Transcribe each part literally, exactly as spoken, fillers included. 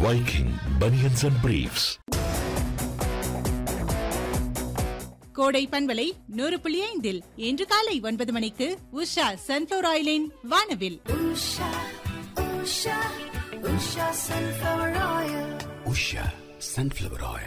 Viking Bunions and Briefs. கோடை பண்பலை நூறு புள்ளி ஐந்தில் இன்று காலை ஒன்பது மணிக்கு உஷா சன்ஃபிளவர் ஆயிலின் வானவில். Usha, Usha, Usha sunflower oil. Usha sunflower oil.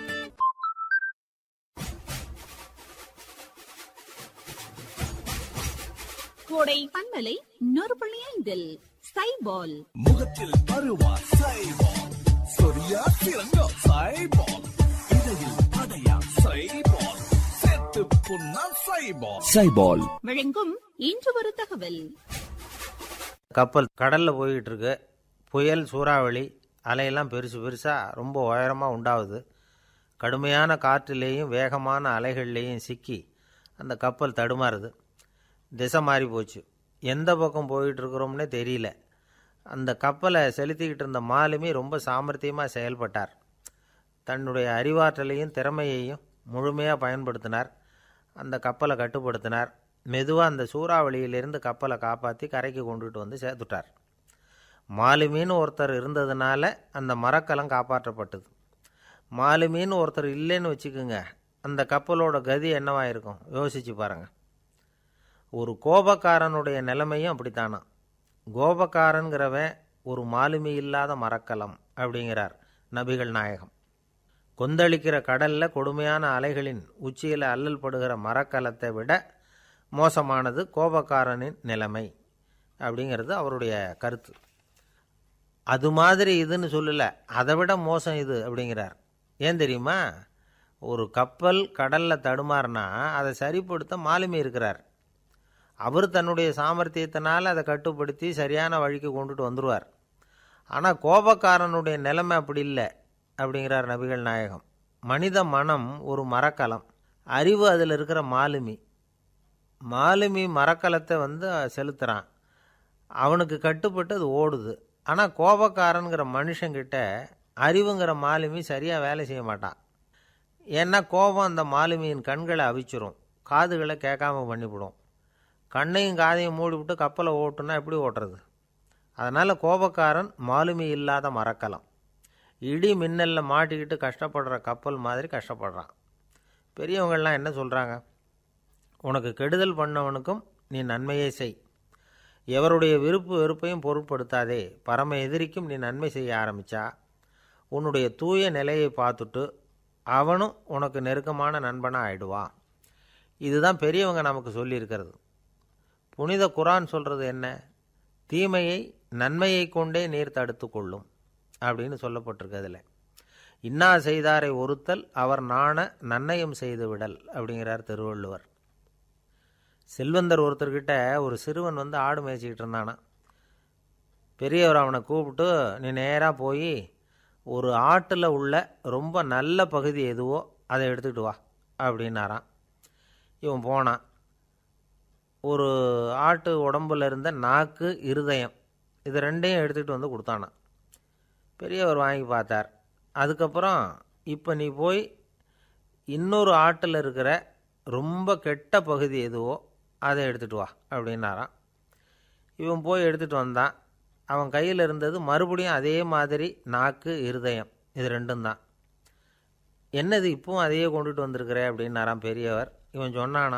கோடை பண்பலை நூறு புள்ளி ஐந்தில் சைபால் முகத்தில் பருவா சைபால், சொரியா திறங்கோ சைபால், இடையில் அடையா சைபால், செத்து புண்ணா சைபால். சைபால் வழங்கும் இன்று ஒரு தகவல். கப்பல் கடலில் போய்கிட்டு இருக்கு. புயல், சூறாவளி, அலையெல்லாம் பெருசு பெருசாக ரொம்ப உயரமாக உண்டாகுது. கடுமையான காற்றிலேயும் வேகமான அலைகள்லேயும் சிக்கி அந்த கப்பல் தடுமாறுது. திசை மாறி போச்சு. எந்த பக்கம் போயிட்டுருக்குறோம்னே தெரியல. அந்த கப்பலை செலுத்திக்கிட்டு இருந்த மாலுமி ரொம்ப சாமர்த்தியமாக செயல்பட்டார். தன்னுடைய அறிவாற்றலையும் திறமையையும் முழுமையாக பயன்படுத்தினார். அந்த கப்பலை கட்டுப்படுத்தினார். மெதுவாக அந்த சூறாவளியிலிருந்து கப்பலை காப்பாற்றி கரைக்கு கொண்டுட்டு வந்து சேர்த்துட்டார். மாலுமின்னு ஒருத்தர் இருந்ததுனால அந்த மரக்கலம் காப்பாற்றப்பட்டது. மாலுமின்னு ஒருத்தர் இல்லைன்னு வச்சுக்கோங்க, அந்த கப்பலோட கதி என்னவாக இருக்கும் யோசிச்சு பாருங்கள். ஒரு கோபக்காரனுடைய நிலைமையும் அப்படித்தானா. கோபக்காரன்கிறவன் ஒரு மாலுமி இல்லாத மரக்கலம் அப்படிங்கிறார் நபிகள் நாயகம். கொந்தளிக்கிற கடலில் கொடுமையான அலைகளின் உச்சியில் அல்லல் படுகிற மரக்கலத்தை விட மோசமானது கோபக்காரனின் நிலைமை அப்படிங்கிறது அவருடைய கருத்து. அது மாதிரி இதுன்னு சொல்லலை, அதை விட மோசம் இது அப்படிங்கிறார். ஏன் தெரியுமா? ஒரு கப்பல் கடலில் தடுமாறினா அதை சரிப்படுத்த மாலுமி இருக்கிறார். அவர் தன்னுடைய சாமர்த்தியத்தினால் அதை கட்டுப்படுத்தி சரியான வழிக்கு கொண்டுட்டு வந்துடுவார். ஆனால் கோபக்காரனுடைய நிலைமை அப்படி இல்லை அப்படிங்கிறார் நபிகள் நாயகம். மனித மனம் ஒரு மரக்கலம், அறிவு அதில் இருக்கிற மாலுமி. மாலுமி மரக்கலத்தை வந்து செலுத்துகிறான், அவனுக்கு கட்டுப்பட்டு அது ஓடுது. ஆனால் கோபக்காரனுங்கிற மனுஷங்கிட்ட அறிவுங்கிற மாலுமி சரியாக வேலை செய்ய மாட்டான். ஏன்னா கோபம் அந்த மாலுமியின் கண்களை அவிச்சிரும், காதுகளை கேட்காம பண்ணிவிடும். கண்ணையும் காதையும் மூடிவிட்டு கப்பலை ஓட்டுனா எப்படி ஓட்டுறது? அதனால் கோபக்காரன் மாலுமி இல்லாத மரக்கலம். இடி மின்னலில் மாட்டிக்கிட்டு கஷ்டப்படுற கப்பல் மாதிரி கஷ்டப்படுறான். பெரியவங்கள்லாம் என்ன சொல்கிறாங்க? உனக்கு கெடுதல் பண்ணவனுக்கும் நீ நன்மையே செய், எவருடைய விருப்பு வெறுப்பையும் பொருட்படுத்தாதே. பரம எதிரிக்கும் நீ நன்மை செய்ய ஆரம்பித்தா உன்னுடைய தூய நிலையை பார்த்துட்டு அவனும் உனக்கு நெருக்கமான நண்பனாக ஆயிடுவான். இதுதான் பெரியவங்க நமக்கு சொல்லியிருக்கிறது. புனித குரான் சொல்கிறது என்ன? தீமையை நன்மையை கொண்டே நீர் தடுத்து கொள்ளும் அப்படின்னு சொல்லப்பட்டிருக்கு. அதில் இன்னா செய்தாரை ஒருத்தல் அவர் நாண நன்னயம் செய்து விடல் அப்படிங்கிறார் திருவள்ளுவர். செல்வந்தர் ஒருத்தர்கிட்ட ஒரு சிறுவன் வந்து ஆடு மேய்ச்சிக்கிட்டு இருந்தானா. பெரியவர் அவனை கூப்பிட்டு, நீ நேராக போய் ஒரு ஆட்டில் உள்ள ரொம்ப நல்ல பகுதி எதுவோ அதை எடுத்துக்கிட்டு வா அப்படின்னாரான். இவன் போனான். ஒரு ஆட்டு உடம்புல இருந்த நாக்கு, இருதயம், இது ரெண்டையும் எடுத்துகிட்டு வந்து கொடுத்தானான். பெரியவர் வாங்கி பார்த்தார். அதுக்கப்புறம் இப்போ நீ போய் இன்னொரு ஆட்டில் இருக்கிற ரொம்ப கெட்ட பகுதி எதுவோ அதை எடுத்துகிட்டு வா அப்படின்னாரான். இவன் போய் எடுத்துகிட்டு வந்தான். அவன் கையில் இருந்தது மறுபடியும் அதே மாதிரி நாக்கு, இருதயம், இது ரெண்டும் தான். என்னது இப்பவும் அதையே கொண்டுட்டு வந்திருக்கிற அப்படின்னாரான் பெரியவர். இவன் சொன்னானா,